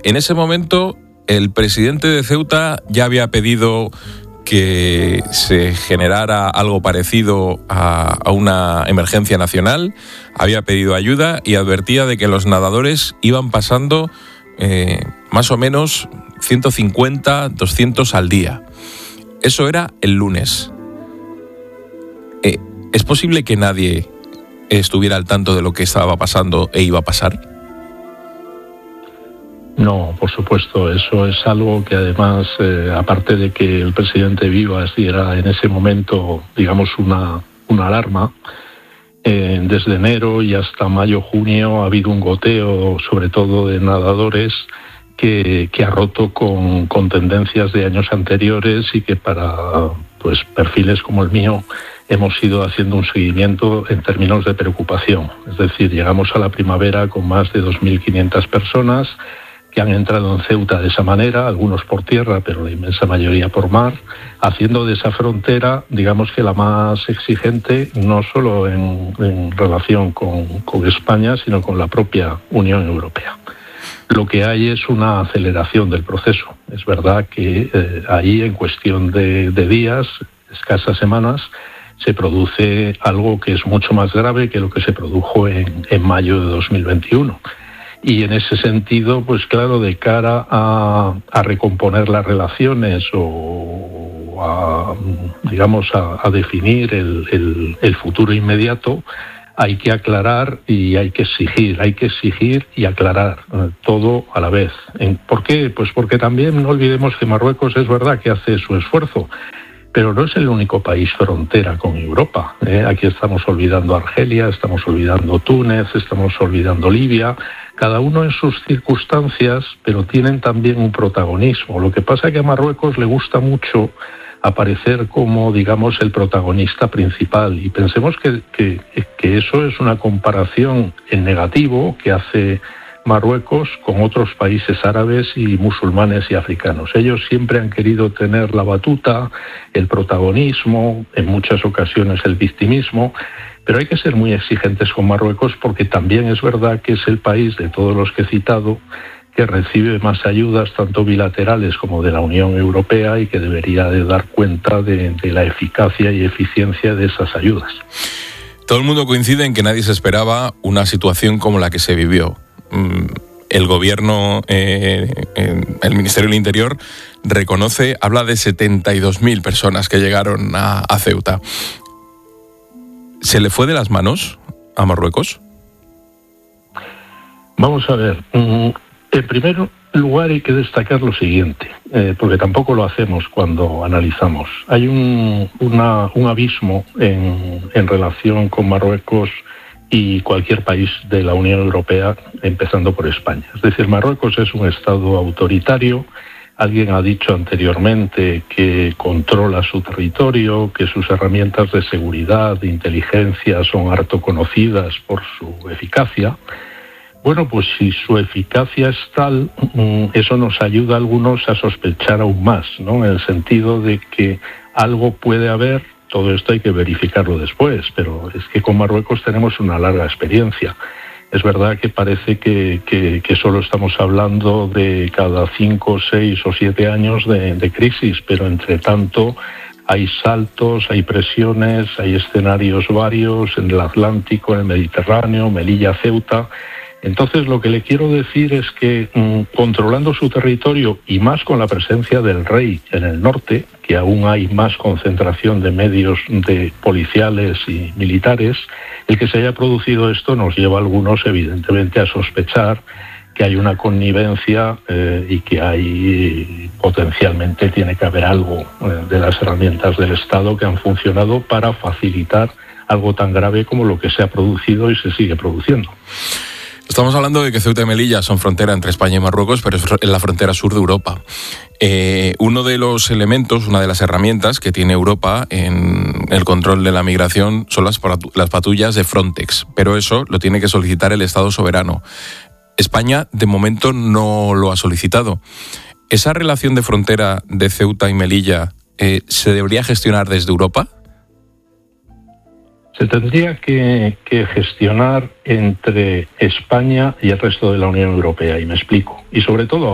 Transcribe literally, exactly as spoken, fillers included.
En ese momento, el presidente de Ceuta ya había pedido que se generara algo parecido a, a una emergencia nacional, había pedido ayuda y advertía de que los nadadores iban pasando eh, más o menos ciento cincuenta, doscientos al día. Eso era el lunes. Eh, ¿Es posible que nadie estuviera al tanto de lo que estaba pasando e iba a pasar? No, por supuesto, eso es algo que además, eh, aparte de que el presidente Vivas diera en ese momento, digamos, una, una alarma, eh, desde enero y hasta mayo, junio ha habido un goteo, sobre todo de nadadores, que, que ha roto con, con tendencias de años anteriores y que para pues perfiles como el mío hemos ido haciendo un seguimiento en términos de preocupación. Es decir, llegamos a la primavera con más de dos mil quinientas personas que han entrado en Ceuta de esa manera, algunos por tierra, pero la inmensa mayoría por mar, haciendo de esa frontera, digamos que la más exigente, no solo en, en relación con, con España, sino con la propia Unión Europea. Lo que hay es una aceleración del proceso. Es verdad que eh, ahí, en cuestión de, de días, escasas semanas, se produce algo que es mucho más grave que lo que se produjo en, en mayo de dos mil veintiuno. Y en ese sentido, pues claro, de cara a, a recomponer las relaciones o a, digamos, a, a definir el, el, el futuro inmediato, hay que aclarar y hay que exigir, hay que exigir y aclarar eh, todo a la vez. ¿Por qué? Pues porque también no olvidemos que Marruecos es verdad que hace su esfuerzo, pero no es el único país frontera con Europa. ¿eh? Aquí estamos olvidando Argelia, estamos olvidando Túnez, estamos olvidando Libia, cada uno en sus circunstancias, pero tienen también un protagonismo. Lo que pasa es que a Marruecos le gusta mucho aparecer como, digamos, el protagonista principal, y pensemos que, que, que eso es una comparación en negativo que hace Marruecos con otros países árabes y musulmanes y africanos. Ellos siempre han querido tener la batuta, el protagonismo, en muchas ocasiones el victimismo, pero hay que ser muy exigentes con Marruecos porque también es verdad que es el país de todos los que he citado que recibe más ayudas, tanto bilaterales como de la Unión Europea, y que debería de dar cuenta de, de la eficacia y eficiencia de esas ayudas. Todo el mundo coincide en que nadie se esperaba una situación como la que se vivió. El gobierno, eh, el Ministerio del Interior, reconoce, habla de setenta y dos mil personas que llegaron a, a Ceuta. ¿Se le fue de las manos a Marruecos? Vamos a ver. En primer lugar hay que destacar lo siguiente, eh, porque tampoco lo hacemos cuando analizamos. Hay un, una, un abismo en, en relación con Marruecos y cualquier país de la Unión Europea, empezando por España. Es decir, Marruecos es un Estado autoritario. Alguien ha dicho anteriormente que controla su territorio, que sus herramientas de seguridad, de inteligencia son harto conocidas por su eficacia. Bueno, pues si su eficacia es tal, eso nos ayuda a algunos a sospechar aún más, ¿no? En el sentido de que algo puede haber. Todo esto hay que verificarlo después, pero es que con Marruecos tenemos una larga experiencia. Es verdad que parece que, que, que solo estamos hablando de cada cinco, seis o siete años de, de crisis, pero entre tanto hay saltos, hay presiones, hay escenarios varios en el Atlántico, en el Mediterráneo, Melilla, Ceuta. Entonces, lo que le quiero decir es que mmm, controlando su territorio, y más con la presencia del rey en el norte, que aún hay más concentración de medios de policiales y militares, el que se haya producido esto nos lleva a algunos, evidentemente, a sospechar que hay una connivencia eh, y que hay potencialmente tiene que haber algo eh, de las herramientas del Estado que han funcionado para facilitar algo tan grave como lo que se ha producido y se sigue produciendo. Estamos hablando de que Ceuta y Melilla son frontera entre España y Marruecos, pero es en la frontera sur de Europa. Eh, uno de los elementos, una de las herramientas que tiene Europa en el control de la migración son las, las patrullas de Frontex, pero eso lo tiene que solicitar el Estado soberano. España, de momento, no lo ha solicitado. ¿Esa relación de frontera de Ceuta y Melilla eh, se debería gestionar desde Europa? Se tendría que, que gestionar entre España y el resto de la Unión Europea, y me explico. Y sobre todo